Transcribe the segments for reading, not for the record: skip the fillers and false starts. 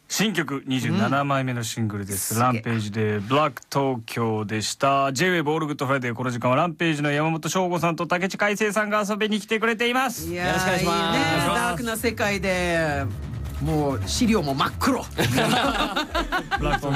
新曲27枚目のシングルです、ランページでブラック東京でした。 J-WAVE オールグッドフライデー、この時間はランページの山本翔吾さんと竹地海生さんが遊びに来てくれています。 よろしくお願いします。いいね、ダークな世界でもう資料も真っ黒ブラック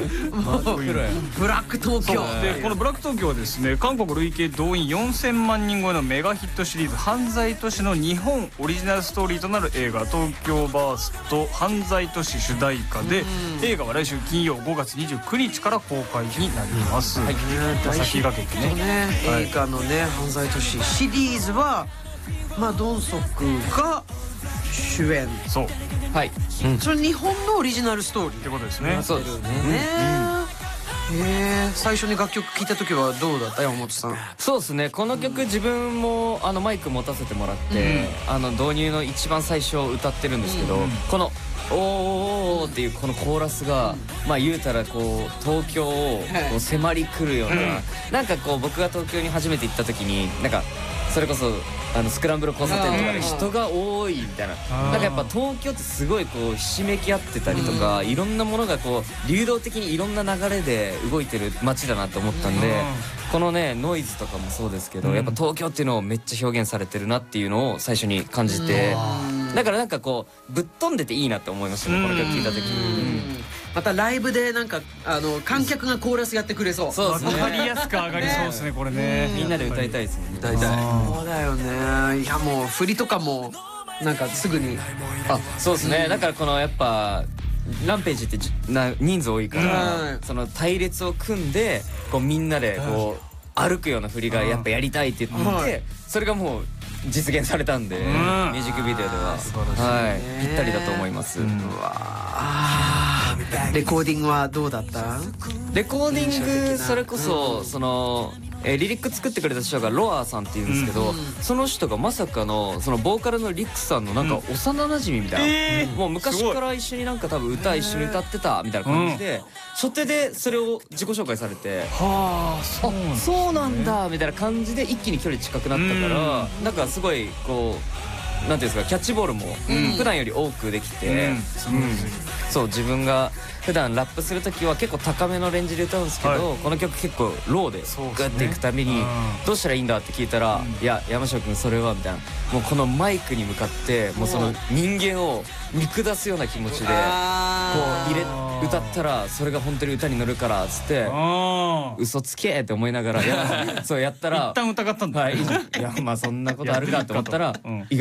東京で、このブラック東京はですね、韓国累計動員4000万人超えのメガヒットシリーズ犯罪都市の日本オリジナルストーリーとなる映画東京バースト犯罪都市主題歌で、映画は来週金曜5月29日から公開になります。先駆けてね、 映画のね犯罪都市シリーズはまあドンソクが主演、 そうはい、それ日本のオリジナルストーリーってことですね。 そうですね。最初に楽曲聴いた時はどうだった、山本さん。 そうですね、この曲自分もマイク持たせてもらって、導入の一番最初歌ってるんですけど、この「おー」っていうこのコーラスが、まあ言うたらこう東京をこう迫り来るような、なんかこう僕が東京に初めて行った時になんかそれこそスクランブル交差点とかで人が多いみたいな、なんかやっぱ東京ってすごいこうひしめき合ってたりとか、いろんなものがこう流動的にいろんな流れで動いてる街だなと思ったんで、このねノイズとかもそうですけど、やっぱ東京っていうのをめっちゃ表現されてるなっていうのを最初に感じて、だからなんかこうぶっ飛んでていいなって思いましたね、この曲聴いた時に。 またライブでなんか観客がコーラスやってくれそう。 そうですね、 分かりやすく上がりそうですね、これね。 みんなで歌いたいですね。 歌いたい。そうだよね。いやもう振りとかもなんかすぐに。 そうですね、だからこのやっぱランページって人数多いから、その隊列を組んでこうみんなでこう歩くような振りがやっぱやりたいって言って、それがもう実現されたんで、ミュージックビデオではぴったりだと思います。 レコーディングはどうだった？ レコーディングそれこそそのリリック作ってくれた人がロアさんっていうんですけど、その人がまさかのそのボーカルのリックさんのなんか幼馴染みたいな、もう昔から一緒になんか多分歌一緒に歌ってたみたいな感じで、初手でそれを自己紹介されて、あ、そうなんだみたいな感じで一気に距離近くなったから、なんかすごいこうなんていうんですか、キャッチボールも普段より多くできて、そう自分が普段ラップする時は結構高めのレンジで歌うんですけど、この曲結構ローでグッていくたびにどうしたらいいんだって聞いたら、いや山下君それはみたいな、もうこのマイクに向かってもうその人間を見下すような気持ちでこう歌ったらそれが本当に歌に乗るからっつって、嘘つけって思いながらそうやったら一旦疑ったんだ。 いやまあそんなことあるかと思ったら